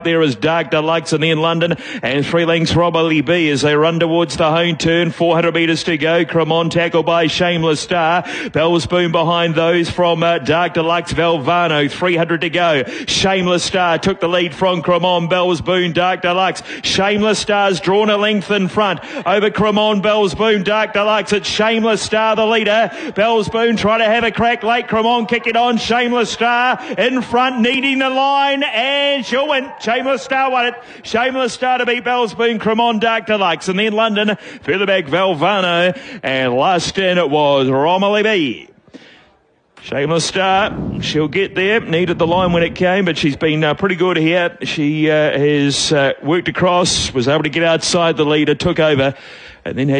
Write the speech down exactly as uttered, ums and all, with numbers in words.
There is Dark Deluxe in the in London, and three lengths Robberly B as they run towards the home turn. four hundred metres to go. Cremon tackled by Shameless Star. Bell's Boom behind those from uh, Dark Deluxe. Valvano, three hundred to go. Shameless Star took the lead from Cremon. Bell's Boom, Dark Deluxe. Shameless Star's drawn a length in front over Cremon, Bell's Boom, Dark Deluxe. It's Shameless Star the leader. Bell's Boom trying to have a crack late. Cremon kick it on. Shameless Star in front, needing the line, and she'll win. Shameless Star won it. Shameless Star to beat Bell's Boom, Cremon, Dark Deluxe. And then London, further back Valvano, and last in it was Romilly B. Shameless Star, she'll get there. Needed the line when it came, but she's been uh, pretty good here. She uh, has uh, worked across, was able to get outside the leader, took over, and then had